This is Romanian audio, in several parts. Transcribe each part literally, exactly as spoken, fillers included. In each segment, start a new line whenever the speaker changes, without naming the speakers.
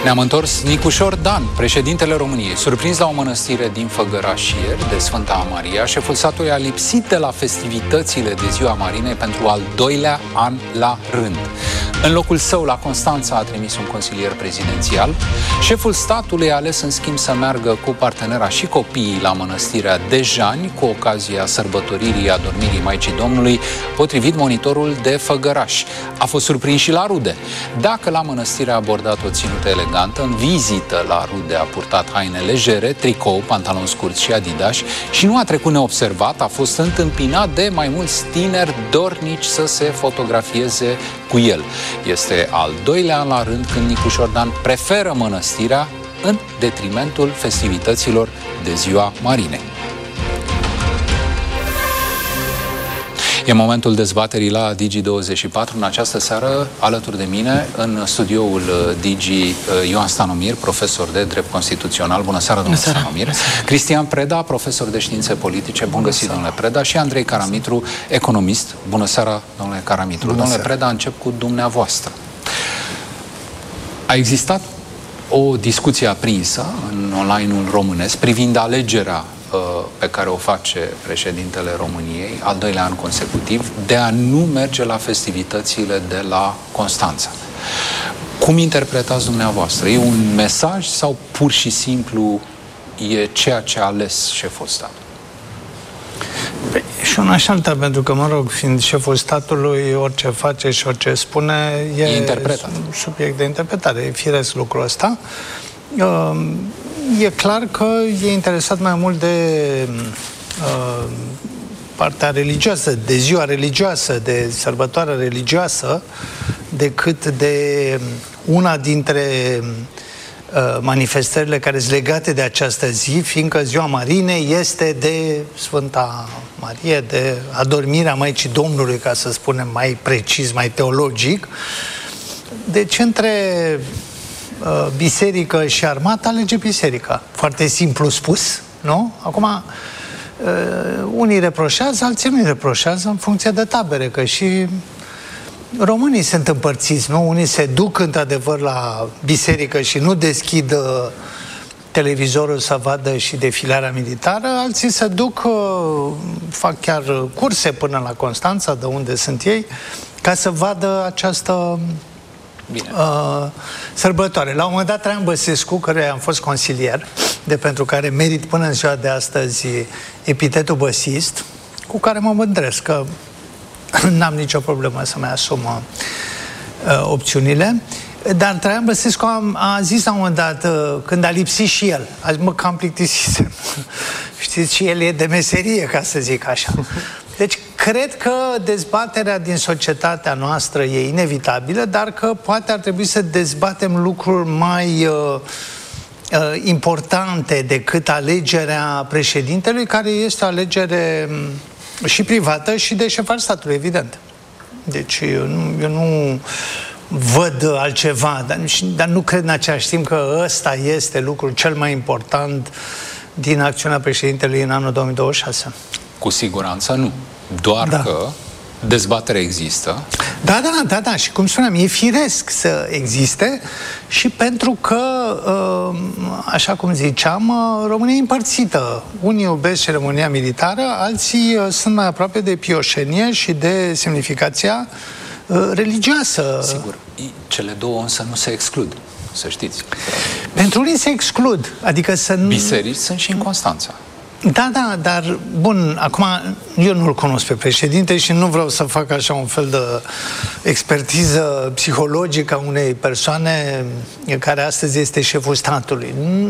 Ne-am întors. Nicușor Dan, președintele României, surprins la o mănăstire din Făgăraș ieri de Sfânta Maria, șeful statului a lipsit de la festivitățile de Ziua Marinei pentru al doilea an la rând. În locul său, la Constanța, a trimis un consilier prezidențial. Șeful statului a ales, în schimb, să meargă cu partenera și copiii la mănăstirea Dejani, cu ocazia sărbătoririi adormirii Maicii Domnului, potrivit monitorul de Făgăraș. A fost surprins și la rude. Dacă la mănăstire a abordat o ținută elegantă, în vizită la rude a purtat haine legere, tricou, pantaloni scurți și adidas și nu a trecut neobservat, a fost întâmpinat de mai mulți tineri dornici să se fotografieze cu el. Este al doilea an la rând când Nicușor Dan preferă mănăstirea în detrimentul festivităților de Ziua Marinei. E momentul dezbaterii la Digi douăzeci și patru. În această seară, alături de mine, în studioul Digi, Ioan Stanomir, profesor de drept constituțional. Bună seara, domnule Stanomir. Cristian Preda, profesor de științe politice. Bun găsit, domnule Preda. Și Andrei Caramitru, economist. Bună seara, domnule Caramitru. Bună domnule seara. Preda, încep cu dumneavoastră. A existat o discuție aprinsă în online-ul românesc privind alegerea pe care o face președintele României, al doilea an consecutiv, de a nu merge la festivitățile de la Constanța. Cum interpretați dumneavoastră? E un mesaj sau pur și simplu e ceea ce a ales șeful statului?
Păi, și una și alta, pentru că, mă rog, fiind șeful statului, orice face și orice spune e,
e interpretat.
Subiect de interpretare. E firesc lucrul ăsta. Uh, E clar că e interesat mai mult de uh, partea religioasă, de ziua religioasă, de sărbătoarea religioasă, decât de una dintre uh, manifestările care sunt legate de această zi, fiindcă Ziua Marinei este de Sfânta Marie, de adormirea Maicii Domnului, ca să spunem mai precis, mai teologic. Deci între biserică și armată, alege biserica. Foarte simplu spus, nu? Acum, unii reproșează, alții nu reproșează în funcție de tabere, că și românii sunt împărțiți, nu? Unii se duc într-adevăr la biserică și nu deschid televizorul să vadă și defilarea militară, alții se duc, fac chiar curse până la Constanța, de unde sunt ei, ca să vadă această Bine. Uh, sărbătoare. La un moment dat, Traian Băsescu, care am fost consilier, de pentru care merit până în ziua de astăzi epitetul băsist, cu care mă mândresc, că n-am nicio problemă să mai asum uh, opțiunile, dar Traian Băsescu a, a zis la un moment dat, uh, când a lipsit și el, a zis, mă, cam plictisisem. Știți, și el e de meserie, ca să zic așa. Deci, cred că dezbaterea din societatea noastră e inevitabilă, dar că poate ar trebui să dezbatem lucruri mai uh, uh, importante decât alegerea președintelui, care este o alegere și privată și de șef al statului, evident. Deci, eu nu, eu nu văd altceva, dar, dar nu cred în același timp că ăsta este lucrul cel mai important din acțiunea președintelui în anul două mii douăzeci și șase.
Cu siguranță nu. Doar da. Că dezbaterea există.
Da, da, da, da. Și cum spuneam, e firesc să existe și pentru că, așa cum ziceam, România e împărțită. Unii iubesc ceremonia militară, alții sunt mai aproape de pioșenie și de semnificația religioasă.
Sigur. Cele două însă nu se exclud, să știți.
Pentru unii se exclud. Adică să nu...
Biserici sunt și în Constanța.
Da, da, dar, bun, acum eu nu-l cunosc pe președinte și nu vreau să fac așa un fel de expertiză psihologică a unei persoane care astăzi este șeful statului.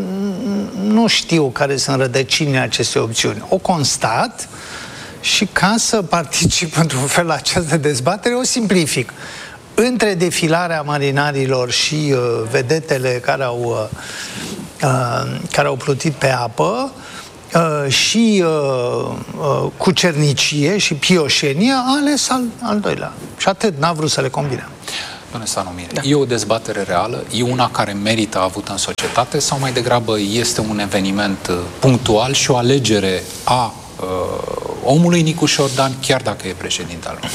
Nu știu care sunt rădăcinile acestei opțiuni. O constat și ca să particip într-un fel la această dezbatere, o simplific. Între defilarea marinarilor și uh, vedetele care au, uh, uh, care au plutit pe apă, Uh, și uh, uh, cu cernicie și pioșenie, a ales al, al doilea. Și atât, n-a vrut să le combine.
Domnule Stanomir, da. E o dezbatere reală? E una care merită avută în societate sau mai degrabă este un eveniment punctual și o alegere a uh, omului Nicușor Dan, chiar dacă e președinte al lui?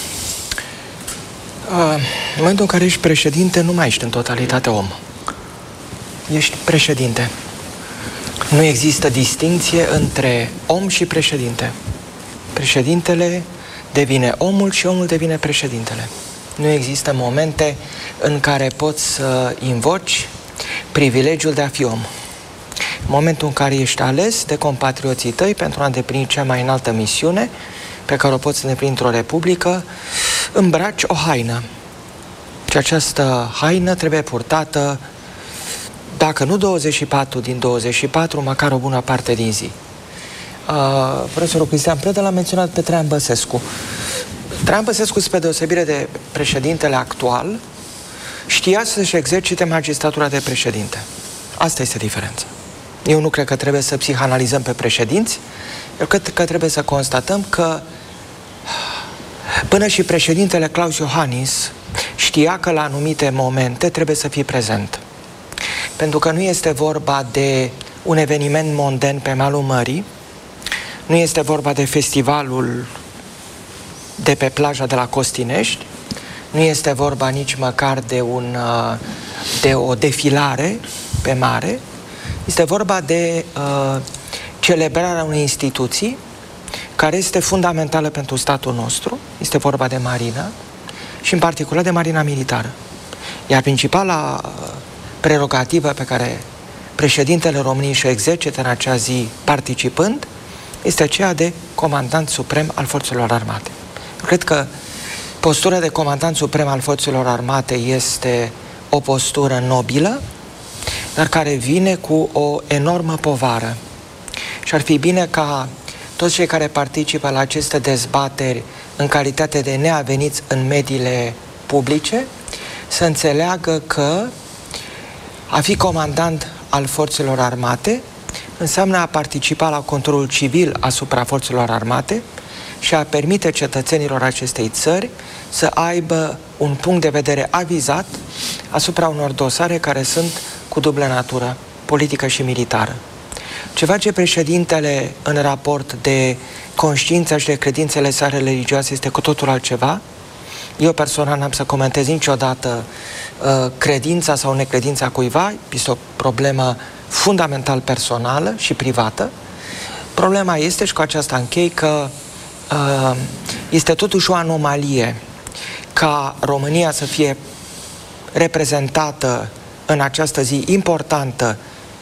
Uh, în momentul în care ești președinte, nu mai ești în totalitate om. ești președinte. Nu există distinție între om și președinte. Președintele devine omul și omul devine președintele. Nu există momente în care poți să invoci privilegiul de a fi om. În momentul în care ești ales de compatrioții tăi pentru a îndeplini cea mai înaltă misiune pe care o poți îndeplini într-o republică, îmbraci o haină. Și această haină trebuie purtată, dacă nu douăzeci și patru din douăzeci și patru, măcar o bună parte din zi. Uh, profesorul Cristian Preda l-a menționat pe Traian Băsescu. Traian Băsescu, spre deosebire de președintele actual, știa să-și exercite magistratura de președinte. Asta este diferența. Eu nu cred că trebuie să psihanalizăm pe președinți, eu cred că trebuie să constatăm că până și președintele Klaus Iohannis știa că la anumite momente trebuie să fii prezent. Pentru că nu este vorba de un eveniment monden pe malul mării, nu este vorba de festivalul de pe plaja de la Costinești, nu este vorba nici măcar de, un, de o defilare pe mare, este vorba de uh, celebrarea unei instituții care este fundamentală pentru statul nostru, este vorba de marină și în particular de marina militară. Iar principala prerogativă pe care președintele României și-o exercită în acea zi participând este aceea de comandant suprem al Forțelor Armate. Eu cred că postura de comandant suprem al Forțelor Armate este o postură nobilă, dar care vine cu o enormă povară. Și ar fi bine ca toți cei care participă la aceste dezbateri în calitate de neaveniți în mediile publice să înțeleagă că a fi comandant al Forțelor Armate înseamnă a participa la controlul civil asupra Forțelor Armate și a permite cetățenilor acestei țări să aibă un punct de vedere avizat asupra unor dosare care sunt cu dublă natură, politică și militară. Ce face președintele în raport de conștiința și de credințele sale religioase este cu totul altceva. Eu personal n-am să comentez niciodată uh, credința sau necredința cuiva, este o problemă fundamental personală și privată. Problema este, și cu aceasta închei, că uh, este totuși o anomalie ca România să fie reprezentată în această zi importantă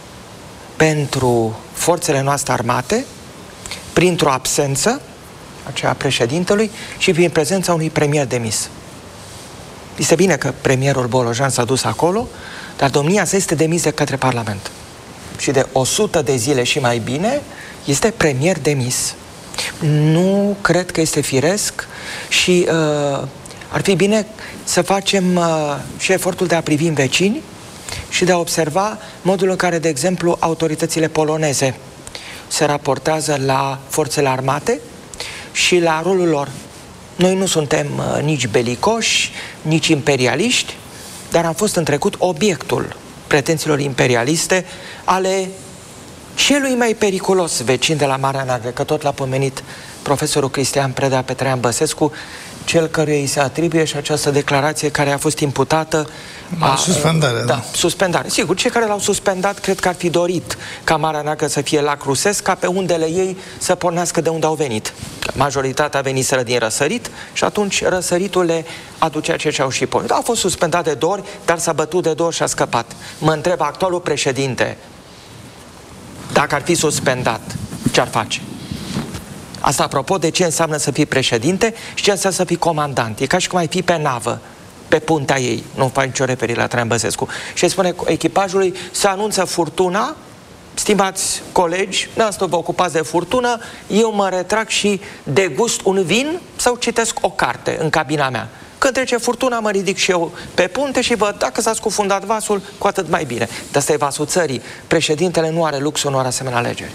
pentru forțele noastre armate, printr-o absență, aceea a președintelui, și prin prezența unui premier demis. Este bine că premierul Bolojan s-a dus acolo, dar domnia sa este demis de către Parlament. Și de o sută de zile și mai bine este premier demis. Nu cred că este firesc și uh, ar fi bine să facem uh, și efortul de a privi în vecini și de a observa modul în care, de exemplu, autoritățile poloneze se raportează la forțele armate și la rolul lor. Noi nu suntem uh, nici belicoși, nici imperialiști, dar am fost în trecut obiectul pretențiilor imperialiste ale celui mai periculos vecin de la Marea Neagră, că tot l-a pomenit profesorul Cristian Preda pe Traian Băsescu, cel căruia îi se atribuie și această declarație care a fost imputată
a, suspendare, da,
da, suspendare. Sigur, cei care l-au suspendat cred că ar fi dorit ca Marea Neagră să fie lac rusesc, ca pe undele ei să pornească de unde au venit. Majoritatea veniseră din răsărit și atunci răsăritul le aducea ceea ce au și pornit. A fost suspendat de două ori, dar s-a bătut de două ori și a scăpat. Mă întreb actualul președinte, dacă ar fi suspendat, ce ar face? Asta apropo de ce înseamnă să fii președinte și ce înseamnă să fii comandant. E ca și cum ai fi pe navă, pe puntea ei. Nu fac nicio referire la Traian Băsescu. Și îi spune echipajului, să anunță furtuna, stimați colegi, noastră vă ocupați de furtună, eu mă retrag și degust un vin sau citesc o carte în cabina mea. Când trece furtuna, mă ridic și eu pe punte și văd, dacă s-a scufundat vasul, cu atât mai bine. De asta e vasul țării. Președintele nu are luxul unor asemenea alegeri.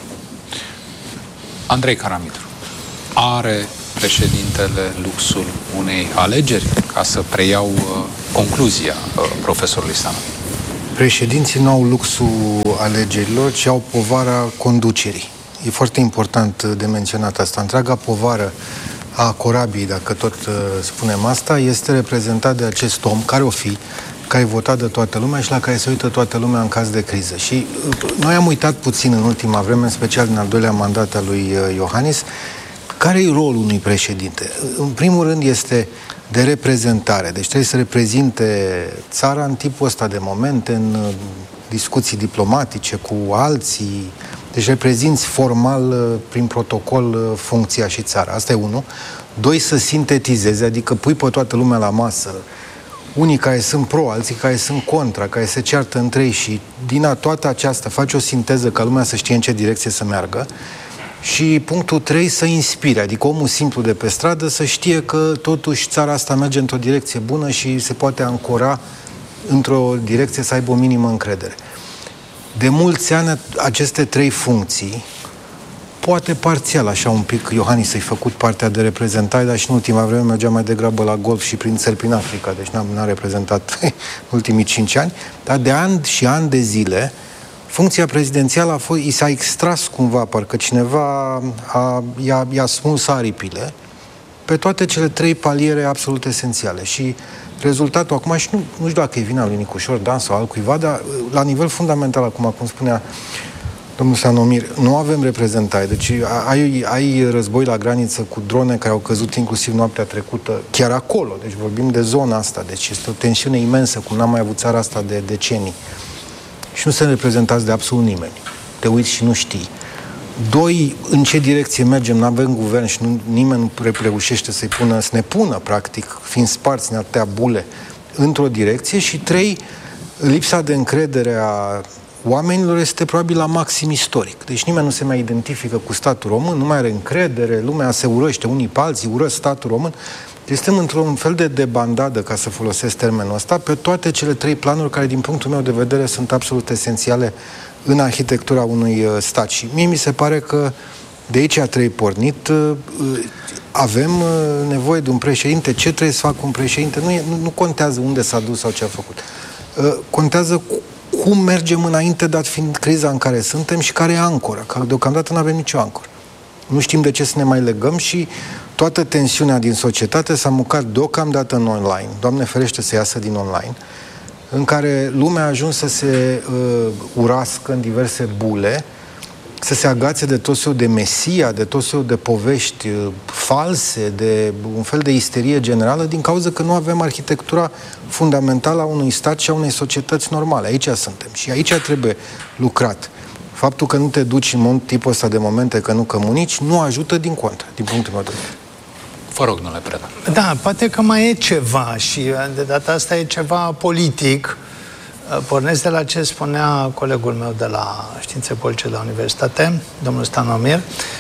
Andrei Caramitru, are președintele luxul unei alegeri? Ca să preiau uh, concluzia uh, profesorului Stanovici.
Președinții nu au luxul alegerilor, ci au povara conducerii. E foarte important de menționat asta. Întreaga povară a corabiei, dacă tot uh, spunem asta, este reprezentat de acest om, care o fi, care e votat de toată lumea și la care se uită toată lumea în caz de criză. Și noi am uitat puțin în ultima vreme, în special din al doilea mandat al lui Iohannis, care e rolul unui președinte? În primul rând este de reprezentare. Deci trebuie să reprezinte țara în tipul ăsta de momente, în discuții diplomatice cu alții. Deci reprezinți formal, prin protocol, funcția și țara. Asta e unul. Doi, să sintetizeze, adică pui pe toată lumea la masă, unii care sunt pro, alții care sunt contra, care se ceartă între ei și din a toată aceasta faci o sinteză ca lumea să știe în ce direcție să meargă. Și punctul trei, să inspire, adică omul simplu de pe stradă să știe că totuși țara asta merge într-o direcție bună și se poate ancora într-o direcție, să aibă o minimă încredere. De mulți ani aceste trei funcții, poate parțial, așa un pic, Iohannis a făcut partea de reprezentare, dar și în ultima vreme mergea mai degrabă la golf și prin țări prin Africa, deci n-a, n-a reprezentat în ultimii cinci ani, dar de ani și ani de zile, funcția prezidențială a fost, i s-a extras cumva, parcă cineva a, i-a, i-a smuls aripile pe toate cele trei paliere absolut esențiale. Și rezultatul acum, și nu, nu știu dacă e vina lui Nicușor Dan sau altcuiva, dar la nivel fundamental, acum, cum spunea domnul Stanomir, nu avem reprezentare. Deci ai, ai război la graniță cu drone care au căzut inclusiv noaptea trecută, chiar acolo. Deci vorbim de zona asta. Deci este o tensiune imensă, cum n-am mai avut țara asta de decenii. Și nu sunt reprezentați de absolut nimeni. Te uiți și nu știi. Doi, în ce direcție mergem? N-avem guvern și nu, nimeni nu reușește să-i pună, să ne pună, practic, fiind sparți în atâtea bule, într-o direcție. Și trei, lipsa de încredere a oamenilor este probabil la maxim istoric. Deci nimeni nu se mai identifică cu statul român, nu mai are încredere, lumea se urăște unii pe alții, urăsc statul român. Deci suntem într-un fel de debandadă, ca să folosesc termenul ăsta, pe toate cele trei planuri care, din punctul meu de vedere, sunt absolut esențiale în arhitectura unui stat. Și mie mi se pare că de aici a trei pornit. Avem nevoie de un președinte. Ce trebuie să facă un președinte? Nu, e, nu, nu contează unde s-a dus sau ce a făcut. Contează cu cum mergem înainte, dat fiind criza în care suntem și care e ancora, că deocamdată nu avem nicio ancoră. Nu știm de ce să ne mai legăm și toată tensiunea din societate s-a mucat deocamdată în online, Doamne ferește să iasă din online, în care lumea a ajuns să se uh, urască în diverse bule, să se agațe de tot soiul de mesia, de tot soiul de povești uh, false, de un fel de isterie generală, din cauza că nu avem arhitectura fundamentală a unui stat și a unei societăți normale. Aici suntem și aici trebuie lucrat. Faptul că nu te duci în tipul ăsta de momente, că nu comunici, nu ajută, din contră, din punctul meu de vedere.
Vă rog, domnule Preda.
Da, poate că mai e ceva și de data asta e ceva politic. Pornesc de la ce spunea colegul meu de la Științe Politice de la Universitate, domnul Stanomir.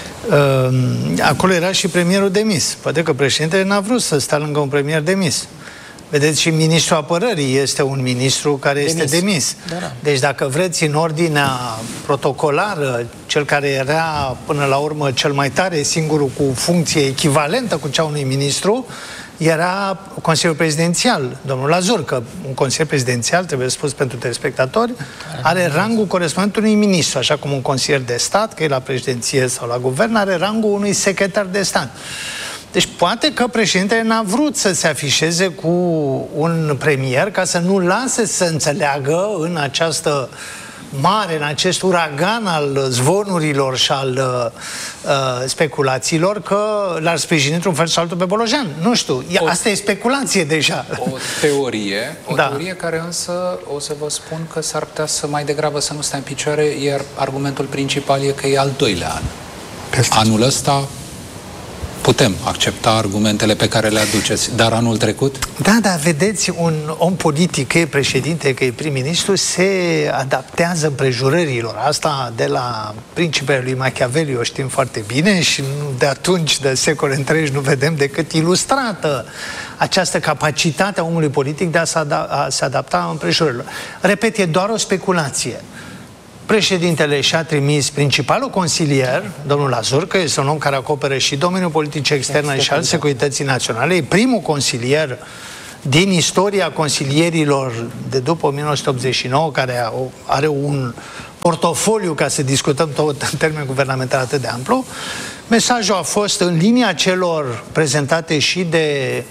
Acolo era și premierul demis. Poate că președintele n-a vrut să stea lângă un premier demis. Vedeți, și ministrul apărării este un ministru care demis. este demis. Da, da. Deci dacă vreți, în ordinea protocolară, cel care era până la urmă cel mai tare, singurul cu funcție echivalentă cu cea unui ministru, era Consiliul Prezidențial, domnul Lazur, că un Consiliu Prezidențial, trebuie spus pentru telespectatori, are rangul corespondent unui ministru, așa cum un consilier de stat, că e la președinție sau la guvern, are rangul unui secretar de stat. Deci poate că președintele n-a vrut să se afișeze cu un premier ca să nu lase să înțeleagă în această mare, în acest uragan al zvonurilor și al uh, speculațiilor, că l-ar sprijini într-un fel sau altul pe Bolojan. Nu știu, o, asta e speculație deja.
O teorie, o
da.
teorie care însă o să vă spun că s-ar putea să mai degrabă să nu stea în picioare, iar argumentul principal e că e al doilea an. Peste. Anul ăsta putem accepta argumentele pe care le aduceți, dar anul trecut?
Da, da, vedeți, un om politic, că e președinte, că e prim-ministru, se adaptează împrejurărilor. Asta de la principiile lui Machiavelli o știm foarte bine și de atunci, de secole întregi, nu vedem decât ilustrată această capacitate a omului politic de a se, ada- a se adapta împrejurărilor. Repet, e doar o speculație. Președintele și-a trimis principalul consilier, domnul Lazur, că este un om care acoperă și domeniul politic extern și al securității naționale, e primul consilier din istoria consilierilor de după o mie nouă sute optzeci și nouă, care are un portofoliu, ca să discutăm tot în termeni guvernamentali atât de amplu. Mesajul a fost în linia celor prezentate și de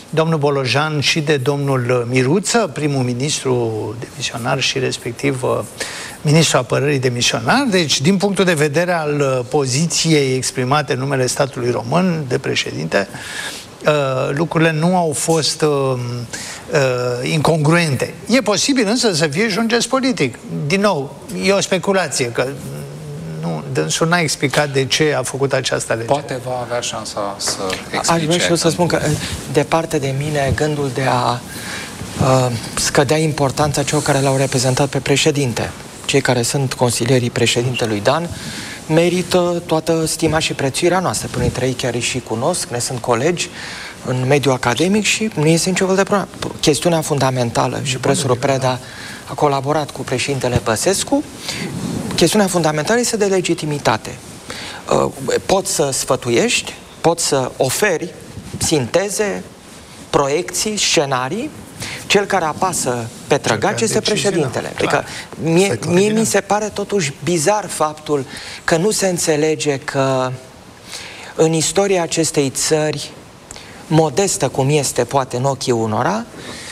domnul Bolojan și de domnul Miruță, primul ministru demisionar și respectiv ministrul apărării demisionar. Deci, din punctul de vedere al poziției exprimate în numele statului român de președinte, lucrurile nu au fost incongruente. E posibil însă să fie și un gest politic. Din nou, e o speculație, că nu, dânsul n-a explicat de ce a făcut această alegere.
Poate va avea șansa să explice.
Aș vrea și eu să spun că, departe de mine, gândul de a uh, scădea importanța celor care l-au reprezentat pe președinte. Cei care sunt consilierii președintelui Dan merită toată stima și prețuirea noastră. Până dintre ei chiar și cunosc, ne sunt colegi în mediul academic și nu este nicio fel de problemă. Chestiunea fundamentală, și profesorul Preda a colaborat cu președintele Băsescu, chestiunea fundamentală este de legitimitate. Poți să sfătuiești, poți să oferi sinteze, proiecții, scenarii. Cel care apasă pe trăgaci este președintele. Adică mie, mie mi se pare totuși bizar faptul că nu se înțelege că în istoria acestei țări, modestă cum este poate în ochii unora,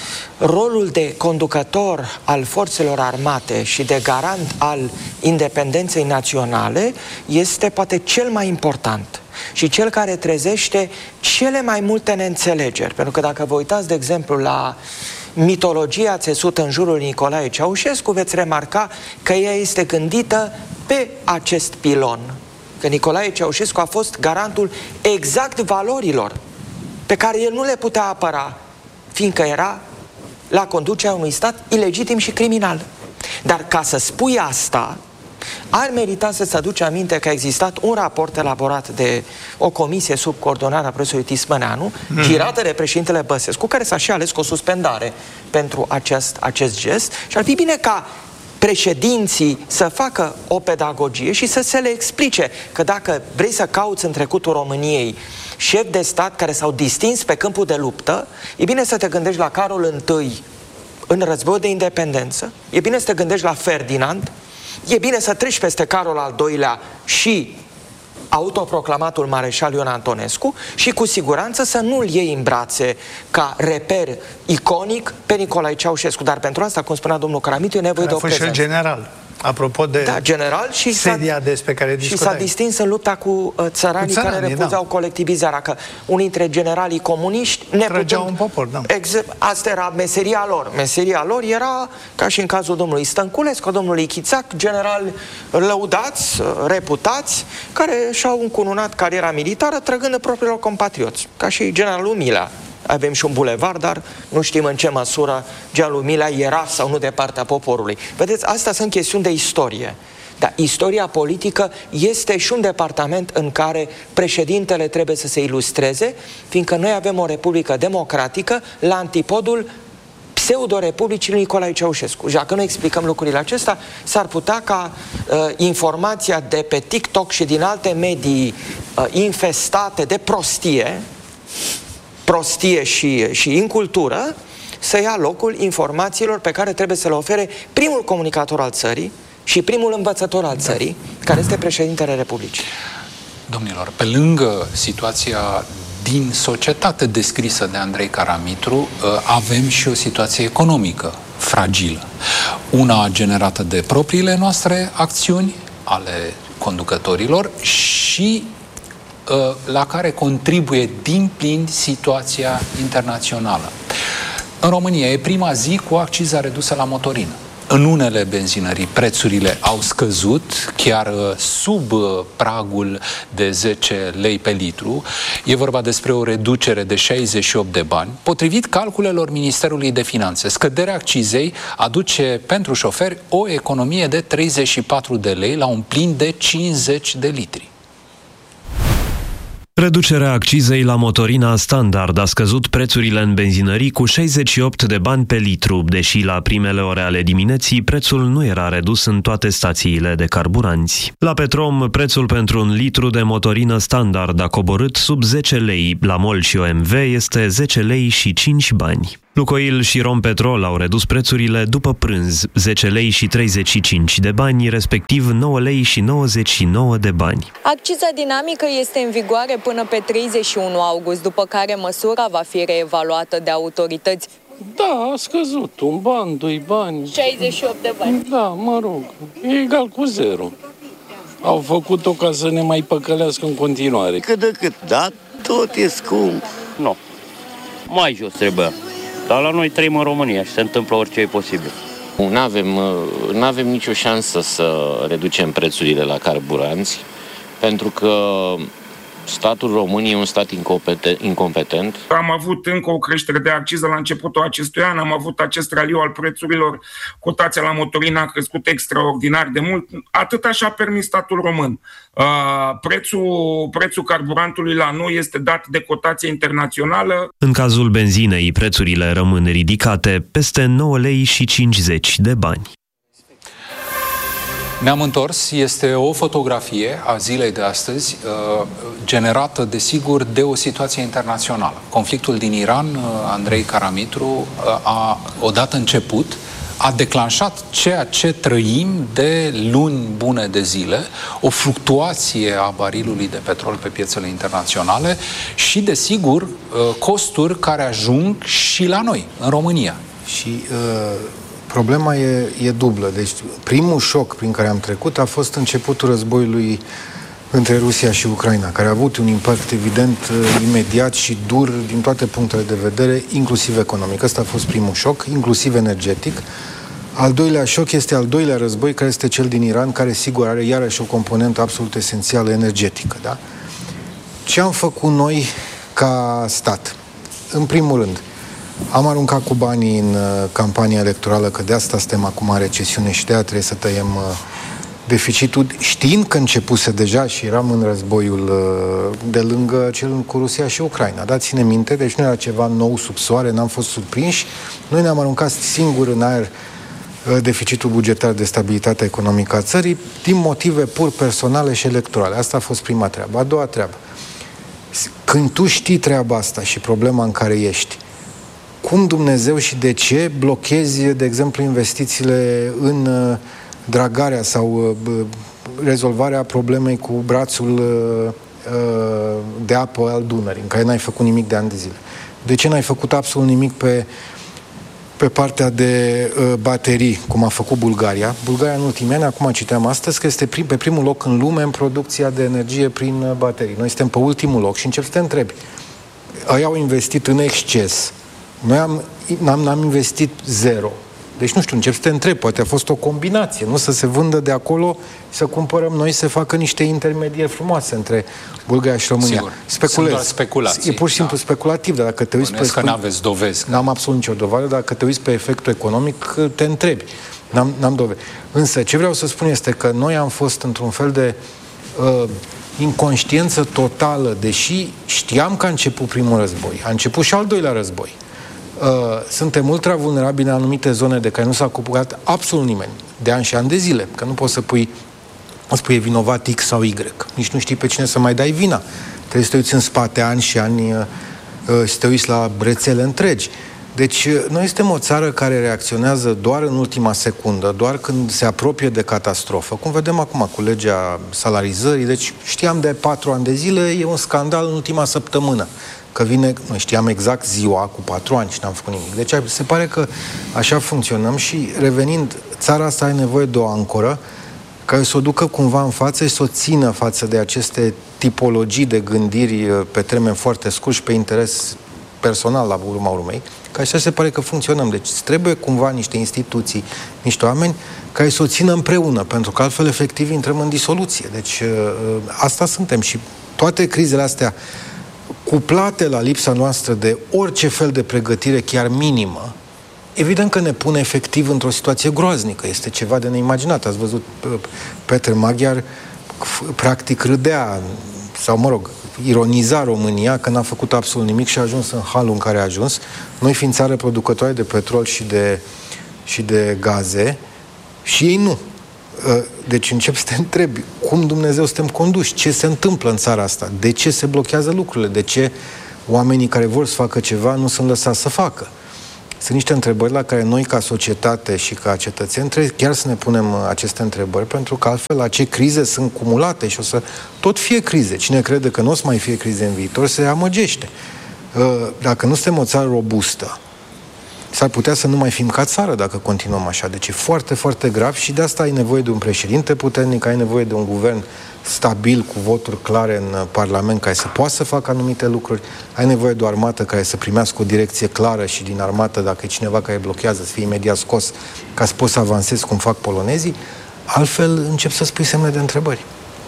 rolul de conducător al forțelor armate și de garant al independenței naționale este poate cel mai important și cel care trezește cele mai multe neînțelegeri. Pentru că dacă vă uitați, de exemplu, la mitologia țesută în jurul Nicolae Ceaușescu, veți remarca că ea este gândită pe acest pilon. Că Nicolae Ceaușescu a fost garantul exact valorilor pe care el nu le putea apăra, fiindcă era la conducerea unui stat ilegitim și criminal. Dar ca să spui asta, ar merita să-ți aduci aminte că a existat un raport elaborat de o comisie sub coordonarea profesorului Tismăneanu, mm. girată de președintele Băsescu, care s-a și ales cu o suspendare pentru acest, acest gest, și ar fi bine ca președinții să facă o pedagogie și să se le explice că dacă vrei să cauți în trecutul României șefi de stat care s-au distins pe câmpul de luptă, e bine să te gândești la Carol întâi în războiul de independență, e bine să te gândești la Ferdinand, e bine să treci peste Carol al doilea și autoproclamatul mareșal Ion Antonescu și cu siguranță să nu-l iei în brațe ca reper iconic pe Nicolae Ceaușescu. Dar pentru asta, cum spunea domnul Caramitu, e nevoie de o prezență.
A fost și general. Apropo de
da, general și
sedia despre care discutai.
Și s-a distins în lupta cu uh, țăranii, cu țăranii care refuzau da. colectivizarea, că unii dintre generalii comuniști
trăgeau un popor, da.
Asta era meseria lor. Meseria lor era, ca și în cazul domnului Stănculescu, domnului Chițac, generali lăudați, reputați, care și-au încununat cariera militară trăgând în propriilor compatrioți, ca și generalul Milea. Avem și un bulevard, dar nu știm în ce măsură generalul Milea era sau nu de partea poporului. Vedeți, astea sunt chestiuni de istorie. Dar istoria politică este și un departament în care președintele trebuie să se ilustreze, fiindcă noi avem o republică democratică la antipodul pseudo-republicii lui Nicolae Ceaușescu. Și dacă nu explicăm lucrurile acestea, s-ar putea ca uh, informația de pe TikTok și din alte medii uh, infestate de prostie, prostie și, și incultură, să ia locul informațiilor pe care trebuie să le ofere primul comunicator al țării și primul învățător al țării, care este președintele Republicii.
Domnilor, pe lângă situația din societate descrisă de Andrei Caramitru, avem și o situație economică fragilă. Una generată de propriile noastre acțiuni, ale conducătorilor, și la care contribuie din plin situația internațională. În România e prima zi cu acciza redusă la motorină. În unele benzinării prețurile au scăzut chiar sub pragul de zece lei pe litru. E vorba despre o reducere de șaizeci și opt de bani. Potrivit calculelor Ministerului de Finanțe, scăderea accizei aduce pentru șoferi o economie de treizeci și patru de lei la un plin de cincizeci de litri.
Reducerea accizei la motorina standard a scăzut prețurile în benzinării cu șaizeci și opt de bani pe litru, deși la primele ore ale dimineții prețul nu era redus în toate stațiile de carburanți. La Petrom, prețul pentru un litru de motorină standard a coborât sub zece lei, la MOL și O M V este zece lei și cinci bani. Lukoil și Rompetrol au redus prețurile după prânz, zece lei și treizeci și cinci de bani, respectiv nouă lei și nouăzeci și nouă de bani.
Acciza dinamică este în vigoare până pe treizeci și unu august, după care măsura va fi reevaluată de autorități.
Da, a scăzut. Un ban, doi bani.
șaizeci și opt de bani.
Da, mă rog, e egal cu zero. Au făcut-o ca să ne mai păcălească în continuare.
Cât de cât, da, tot e scump.
Nu, mai jos trebuie. Dar la noi trăim în România și se întâmplă orice e posibil.
Nu avem, nu avem nicio șansă să reducem prețurile la carburanți, pentru că statul român e un stat incompetent.
Am avut încă o creștere de acciză la începutul acestui an, am avut acest raliu al prețurilor, cotația la motorină a crescut extraordinar de mult, atât așa a permis statul român. Uh, prețul, prețul carburantului la noi este dat de cotație internațională.
În cazul benzinei, prețurile rămân ridicate, peste nouă lei și cincizeci de bani.
Ne-am întors, este o fotografie a zilei de astăzi, generată, desigur, de o situație internațională. Conflictul din Iran, Andrei Karamitru, a, odată început, a declanșat ceea ce trăim de luni bune de zile, o fluctuație a barilului de petrol pe piețele internaționale și, desigur, costuri care ajung și la noi, în România.
Și... Uh... Problema e, e dublă. Deci, primul șoc prin care am trecut a fost începutul războiului între Rusia și Ucraina, care a avut un impact evident, imediat și dur din toate punctele de vedere, inclusiv economic. Ăsta a fost primul șoc, inclusiv energetic. Al doilea șoc este al doilea război, care este cel din Iran, care, sigur, are iarăși o componentă absolut esențială energetică. Da? Ce am făcut noi ca stat? În primul rând, am aruncat cu banii în uh, campania electorală, că de asta suntem acum în recesiune și de aia trebuie să tăiem uh, deficitul, știind că începuse deja și eram în războiul uh, de lângă cel cu Rusia și Ucraina. Da, ține minte, deci nu era ceva nou sub soare, n-am fost surprinși. Noi ne-am aruncat singur în aer uh, deficitul bugetar de stabilitate economică a țării, din motive pur personale și electorale. Asta a fost prima treabă. A doua treabă. Când tu știi treaba asta și problema în care ești, cum Dumnezeu și de ce blochezi, de exemplu, investițiile în uh, dragarea sau uh, rezolvarea problemei cu brațul uh, de apă al Dunării, în care n-ai făcut nimic de ani de zile? De ce n-ai făcut absolut nimic pe, pe partea de uh, baterii, cum a făcut Bulgaria? Bulgaria în ultimii ani, acum citeam astăzi, că este prim, pe primul loc în lume în producția de energie prin uh, baterii. Noi suntem pe ultimul loc și încep să te întrebi. Ei au investit în exces. Noi am, n-am, n-am investit zero. Deci, nu știu, încep să te întreb, poate a fost o combinație, nu? Să se vândă de acolo, să cumpărăm noi, să facă niște intermedieri frumoase între Bulgaria și România.
Sigur,
Speculez.
sunt doar speculații.
E pur și simplu
da.
speculativ, dar dacă te uiți
Bănesc
pe...
că n-aveți dovezi.
N-am absolut nicio dovadă, dar dacă te uiți pe efectul economic, te întrebi. N-am, n-am dovezi. Însă, ce vreau să spun este că noi am fost într-un fel de uh, inconștiență totală, deși știam că a început primul război, a început și al doilea război. Uh, suntem ultra vulnerabili în anumite zone de care nu s-a ocupat absolut nimeni, de ani și ani de zile, că nu poți să pui, spui e vinovat X sau Y, nici nu știi pe cine să mai dai vina. Trebuie să te uiți în spate ani și ani, uh, să te uiți la rețele întregi. Deci, uh, noi suntem o țară care reacționează doar în ultima secundă, doar când se apropie de catastrofă, cum vedem acum cu legea salarizării. Deci știam de patru ani de zile, e un scandal în ultima săptămână. Că vine, noi știam exact ziua cu patru ani și n-am făcut nimic. Deci se pare că așa funcționăm și, revenind, țara asta are nevoie de o ancoră care să o ducă cumva în față și să o țină față de aceste tipologii de gândiri pe termen foarte scurt și pe interes personal la urma urmei, că așa se pare că funcționăm. Deci trebuie cumva niște instituții, niște oameni care să o țină împreună, pentru că altfel efectiv intrăm în disoluție. Deci asta suntem și toate crizele astea cuplate la lipsa noastră de orice fel de pregătire, chiar minimă, evident că ne pune efectiv într-o situație groaznică. Este ceva de neimaginat. Ați văzut, Peter Maghiar practic râdea, sau mă rog, ironiza România că n-a făcut absolut nimic și a ajuns în halul în care a ajuns. Noi fiind țară producătoare de petrol și de, și de gaze, și ei nu. Deci încep să te întrebi, cum Dumnezeu suntem conduși? Ce se întâmplă în țara asta? De ce se blochează lucrurile? De ce oamenii care vor să facă ceva nu sunt lăsați să facă? Sunt niște întrebări la care noi, ca societate și ca cetățeni, trebuie chiar să ne punem aceste întrebări, pentru că altfel acei crize sunt cumulate și o să tot fie crize. Cine crede că nu o să mai fie crize în viitor se amăgește. Dacă nu suntem o țară robustă, s-ar putea să nu mai fim ca țară dacă continuăm așa. Deci e foarte, foarte grav și de asta ai nevoie de un președinte puternic, ai nevoie de un guvern stabil, cu voturi clare în Parlament, care să poată să facă anumite lucruri, ai nevoie de o armată care să primească o direcție clară și din armată, dacă e cineva care blochează, să fie imediat scos, ca să poți să avansezi cum fac polonezii, altfel încep să spui semne de întrebări.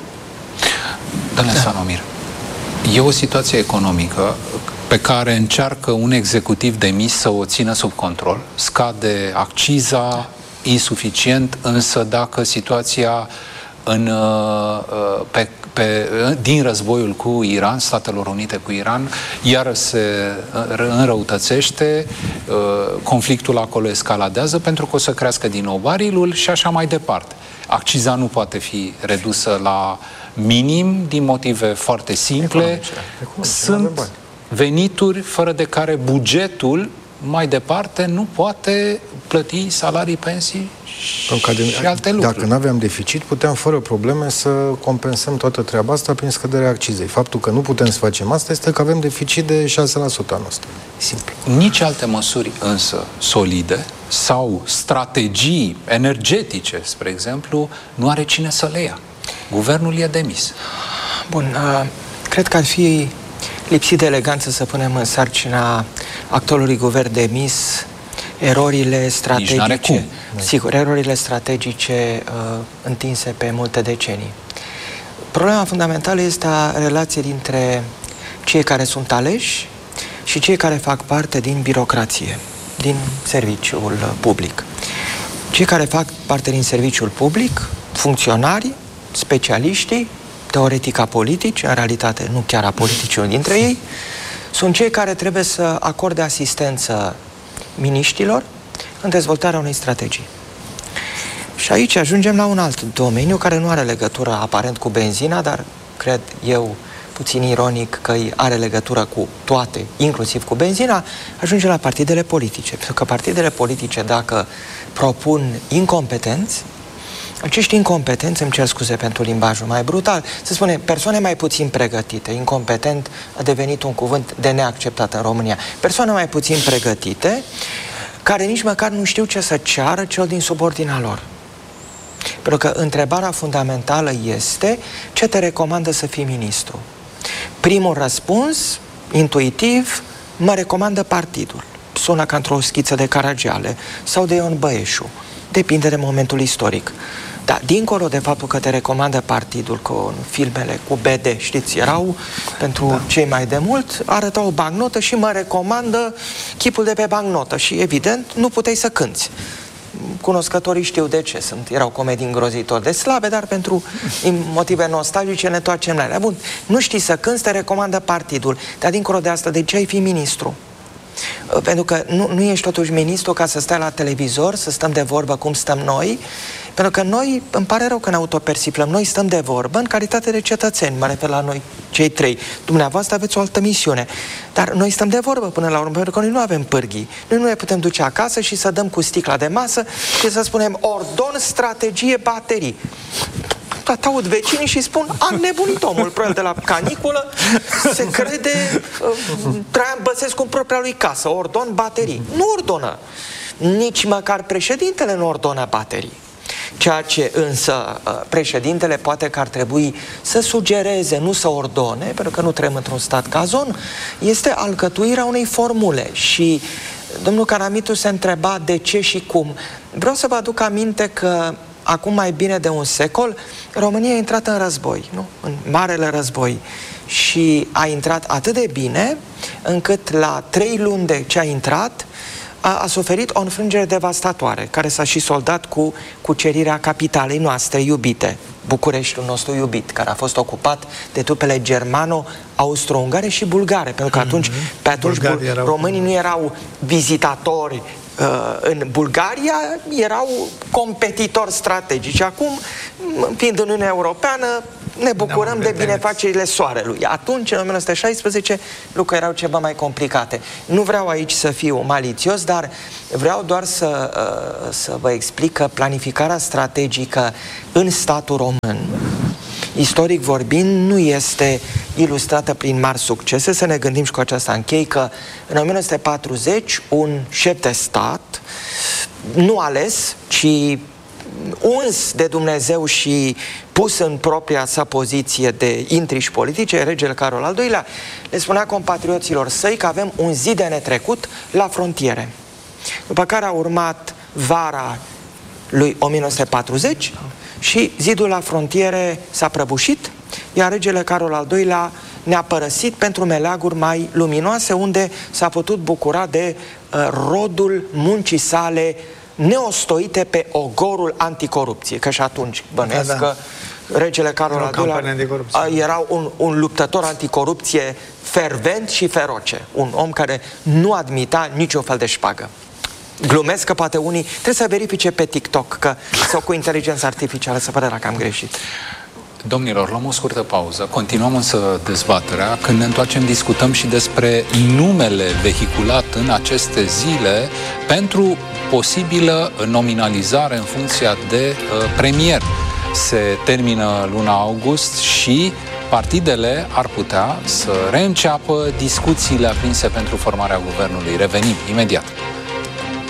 Domnule da. Stanomir, e o situație economică pe care încearcă un executiv demis să o țină sub control. Scade acciza insuficient, însă dacă situația în, pe, pe, din războiul cu Iran, Statelor Unite cu Iran, iară se înrăutățește, conflictul acolo escaladează pentru că o să crească din nou barilul și așa mai departe. Acciza nu poate fi redusă la minim din motive foarte simple. Economice. Economice. Sunt venituri fără de care bugetul mai departe nu poate plăti salarii, pensii și, de, și alte lucruri.
Dacă nu aveam deficit, puteam fără probleme să compensăm toată treaba asta prin scăderea accizei. Faptul că nu putem să facem asta este că avem deficit de șase la sută anul ăsta. Simplu.
Nici alte măsuri însă solide sau strategii energetice, spre exemplu, nu are cine să le ia. Guvernul e demis.
Bun, uh, cred că ar fi lipsit de eleganță să punem în sarcina actualului guvern demis erorile strategice, sigur, erorile strategice uh, întinse pe multe decenii. Problema fundamentală este a relației dintre cei care sunt aleși și cei care fac parte din birocrație, din serviciul public. Cei care fac parte din serviciul public, funcționarii, specialiștii, teoretic apolitici, în realitate nu chiar apolitici dintre ei, sunt cei care trebuie să acorde asistență miniștilor în dezvoltarea unei strategii. Și aici ajungem la un alt domeniu care nu are legătură aparent cu benzina, dar cred eu puțin ironic că are legătură cu toate, inclusiv cu benzina, ajunge la partidele politice. Pentru că partidele politice, dacă propun incompetenți, acești incompetenți, îmi cer scuze pentru limbajul mai brutal, se spune persoane mai puțin pregătite. Incompetent a devenit un cuvânt de neacceptat în România. Persoane mai puțin pregătite, care nici măcar nu știu ce să ceară cel din subordinea lor. Pentru că întrebarea fundamentală este: ce te recomandă să fii ministru? Primul răspuns, intuitiv, mă recomandă partidul. Sună ca într-o schiță de Caragiale sau de Ion Băieșu. Depinde de momentul istoric. Dar dincolo de faptul că te recomandă partidul, cu filmele cu B D, știți, erau pentru da. cei mai de mult, arătau o bancnotă și mă recomandă chipul de pe bancnotă și evident nu puteai să cânți. Cunoscătorii știu de ce sunt. Erau comedii îngrozitori de slabe, dar pentru motive nostalgice ne întoarcem la ele. Bun, nu știi să cânți, te recomandă partidul. Dar dincolo de asta, de ce ai fi ministru? Pentru că nu, nu ești totuși ministru ca să stai la televizor, să stăm de vorbă cum stăm noi, pentru că noi, îmi pare rău că ne autopersiflăm, noi stăm de vorbă în calitate de cetățeni, mă refer la noi, cei trei. Dumneavoastră aveți o altă misiune, dar noi stăm de vorbă până la urmă, pentru că noi nu avem pârghii. Noi nu ne putem duce acasă și să dăm cu sticla de masă și să spunem ordon, strategie, baterii. Te aud vecinii și spun, a nebunit omul, probabil de la caniculă, se crede uh, Traian Băsescu în propria lui casă, ordon baterii. Nu ordonă. Nici măcar președintele nu ordonă baterii. Ceea ce însă președintele poate că ar trebui să sugereze, nu să ordone, pentru că nu trăim într-un stat cazon, este alcătuirea unei formule. Și domnul Caramitu se întreba de ce și cum. Vreau să vă aduc aminte că acum mai bine de un secol, România a intrat în război, nu? În marele război. Și a intrat atât de bine, încât la trei luni de ce a intrat, a, a suferit o înfrângere devastatoare, care s-a și soldat cu cucerirea capitalei noastre iubite, Bucureștiul nostru iubit, care a fost ocupat de trupele germano-austro-ungare și bulgare, pentru că atunci, pe atunci erau... românii nu erau vizitatori în Bulgaria, erau competitori strategici. Acum fiind în Uniunea Europeană, ne bucurăm de binefacerile soarelui. Atunci, în o mie nouă sute șaisprezece, lucrurile erau ceva mai complicate. Nu vreau aici să fiu malițios, dar vreau doar să, să vă explic că planificarea strategică în statul român, istoric vorbind, nu este ilustrată prin mari succese. Să ne gândim și cu aceasta închei că în o mie nouă sute patruzeci un șef de stat, nu ales, ci uns de Dumnezeu și pus în propria sa poziție de intriși politice, regele Carol al doilea, le spunea compatrioților săi că avem un zid de netrecut la frontiere. După care a urmat vara lui o mie nouă sute patruzeci și zidul la frontiere s-a prăbușit, iar regele Carol al doilea ne-a părăsit pentru meleaguri mai luminoase, unde s-a putut bucura de uh, rodul muncii sale neostoite pe ogorul anticorupție, că și atunci bănuiesc da, da. că regele Carol al doilea era un, un luptător anticorupție fervent și feroce, un om care nu admita niciun fel de șpagă. Glumesc că poate unii trebuie să verifice pe TikTok că sau cu inteligența artificială să vadă dacă am greșit.
Domnilor, luăm o scurtă pauză, continuăm însă dezbaterea. Când ne întoarcem, discutăm și despre numele vehiculat în aceste zile pentru posibilă nominalizare în funcția de uh, premier. Se termină luna august și partidele ar putea să reînceapă discuțiile aprinse pentru formarea guvernului. Revenim imediat.